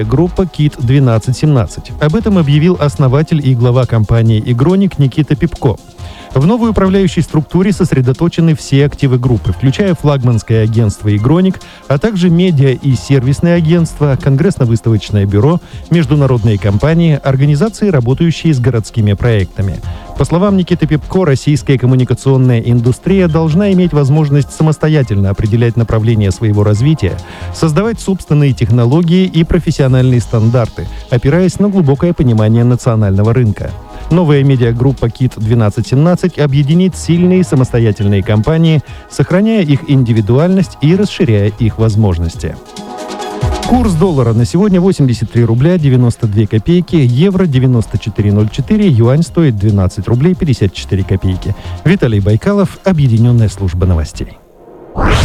Группа КИТ-1217. Об этом объявил основатель и глава компании «Игроник» Никита Пипко. В новой управляющей структуре сосредоточены все активы группы, включая флагманское агентство «Игроник», а также медиа и сервисные агентства, конгрессно-выставочное бюро, международные компании, организации, работающие с городскими проектами. По словам Никиты Пипко, российская коммуникационная индустрия должна иметь возможность самостоятельно определять направление своего развития, создавать собственные технологии и профессиональные стандарты, опираясь на глубокое понимание национального рынка. Новая медиагруппа КИТ-1217 объединит сильные самостоятельные компании, сохраняя их индивидуальность и расширяя их возможности. Курс доллара на сегодня 83 рубля 92 копейки, евро 94,04, юань стоит 12 рублей 54 копейки. Виталий Байкалов, Объединенная служба новостей.